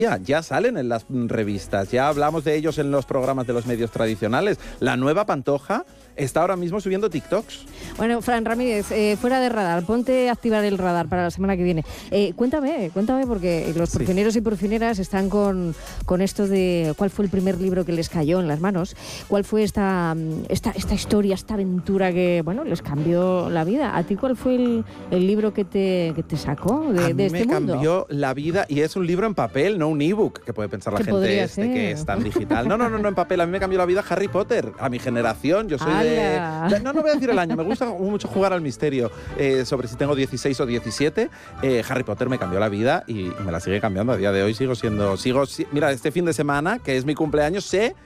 Ya salen en las revistas, ya hablamos de ellos en los programas de los medios tradicionales. La nueva Pantoja está ahora mismo subiendo TikToks. Bueno, Fran Ramírez, fuera de radar, ponte a activar el radar para la semana que viene. Cuéntame, porque los porfineros y porfineras están con esto de cuál fue el primer libro que les cayó en las manos, cuál fue esta historia, esta aventura que, bueno, les cambió la vida. ¿A ti cuál fue el libro que te sacó de este mundo? Me cambió la vida, y es un libro en papel, no un ebook, que puede pensar la gente que es tan digital. No, en papel. A mí me cambió la vida Harry Potter, a mi generación. Yo soy no voy a decir el año, me gusta mucho jugar al misterio sobre si tengo 16 o 17. Harry Potter me cambió la vida y me la sigue cambiando. A día de hoy mira, este fin de semana, que es mi cumpleaños,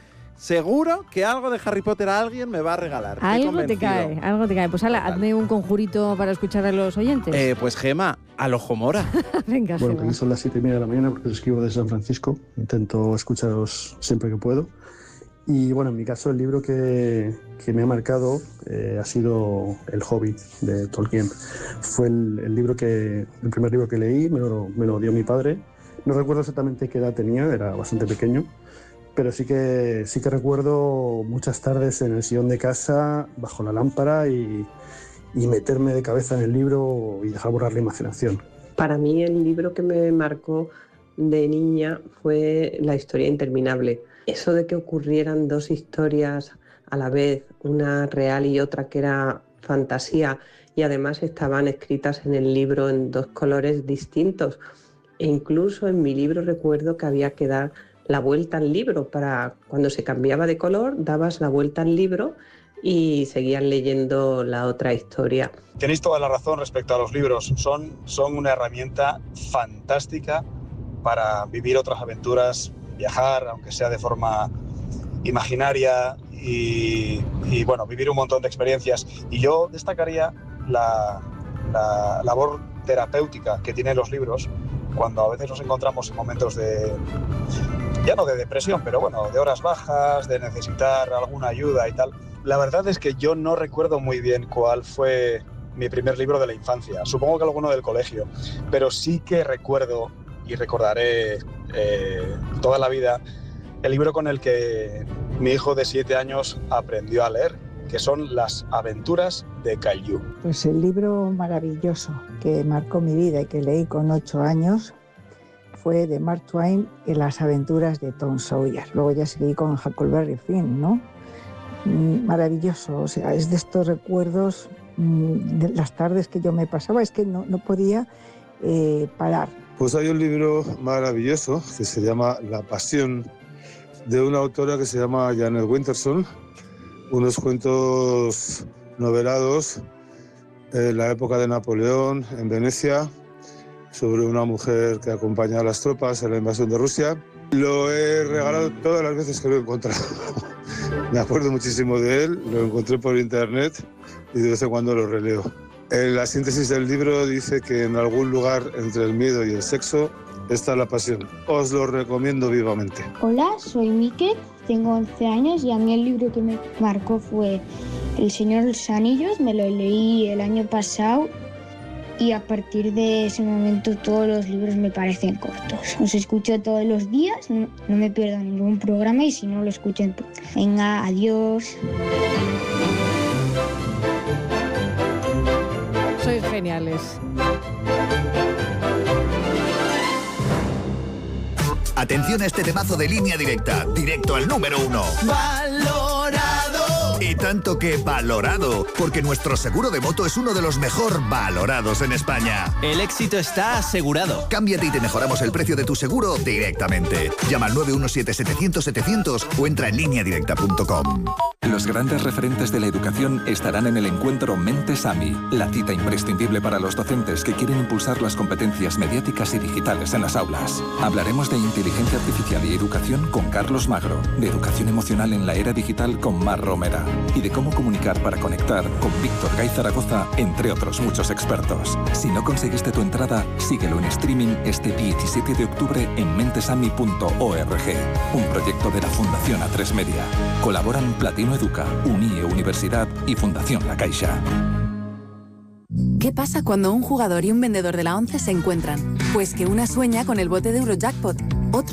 seguro que algo de Harry Potter a alguien me va a regalar. Algo te cae. Pues hazme un conjurito para escuchar a los oyentes. Pues Gema, al ojo mora. Venga, bueno, aquí son las 7:30 de la mañana porque os escribo desde San Francisco. Intento escucharos siempre que puedo. Y bueno, en mi caso el libro que me ha marcado ha sido El Hobbit de Tolkien. Fue el primer libro que leí, me lo dio mi padre. No recuerdo exactamente qué edad tenía, era bastante pequeño. Pero sí que recuerdo muchas tardes en el sillón de casa, bajo la lámpara y meterme de cabeza en el libro y dejar borrar la imaginación. Para mí el libro que me marcó de niña fue La historia interminable. Eso de que ocurrieran dos historias a la vez, una real y otra que era fantasía, y además estaban escritas en el libro en dos colores distintos. E incluso en mi libro recuerdo que había que dar la vuelta al libro, para cuando se cambiaba de color dabas la vuelta al libro y seguían leyendo la otra historia. Tenéis toda la razón respecto a los libros, son una herramienta fantástica para vivir otras aventuras, viajar, aunque sea de forma imaginaria, y bueno, vivir un montón de experiencias. Y yo destacaría la labor terapéutica que tienen los libros cuando a veces nos encontramos en momentos ya no de depresión, pero bueno, de horas bajas, de necesitar alguna ayuda y tal. La verdad es que yo no recuerdo muy bien cuál fue mi primer libro de la infancia. Supongo que alguno del colegio, pero sí que recuerdo y recordaré toda la vida el libro con el que mi hijo de 7 años aprendió a leer, que son Las aventuras de Caillou. Pues el libro maravilloso que marcó mi vida y que leí con 8 años fue de Mark Twain y Las aventuras de Tom Sawyer. Luego ya seguí con Huckleberry Finn, ¿no? Maravilloso, o sea, es de estos recuerdos de las tardes que yo me pasaba, es que no podía parar. Pues hay un libro maravilloso que se llama La pasión, de una autora que se llama Janet Winterson, unos cuentos novelados en la época de Napoleón en Venecia, sobre una mujer que acompaña a las tropas en la invasión de Rusia. Lo he regalado todas las veces que lo he encontrado. Me acuerdo muchísimo de él, lo encontré por internet y de vez en cuando lo releo. En la síntesis del libro dice que en algún lugar entre el miedo y el sexo está la pasión. Os lo recomiendo vivamente. Hola, soy Miquel, tengo 11 años y a mí el libro que me marcó fue El Señor de los Anillos. Me lo leí el año pasado y a partir de ese momento todos los libros me parecen cortos. Os escucho todos los días, no me pierdo ningún programa y si no lo escucho, venga, adiós. Sois geniales. Atención a este temazo de Línea Directa, directo al número 1. ¡Valorado! Y tanto que valorado, porque nuestro seguro de moto es uno de los mejor valorados en España. El éxito está asegurado. Cámbiate y te mejoramos el precio de tu seguro directamente. Llama al 917-700-700 o entra en lineadirecta.com. Los grandes referentes de la educación estarán en el encuentro Mentes AMI, la cita imprescindible para los docentes que quieren impulsar las competencias mediáticas y digitales en las aulas. Hablaremos de inteligencia artificial y educación con Carlos Magro, de educación emocional en la era digital con Mar Romera y de cómo comunicar para conectar con Víctor Gay Zaragoza, entre otros muchos expertos. Si no conseguiste tu entrada, síguelo en streaming este 17 de octubre en mentesami.org, un proyecto de la Fundación A3 Media. Colaboran Platino Educa, UNIE Universidad y Fundación La Caixa. ¿Qué pasa cuando un jugador y un vendedor de la 11 se encuentran? Pues que una sueña con el bote de Eurojackpot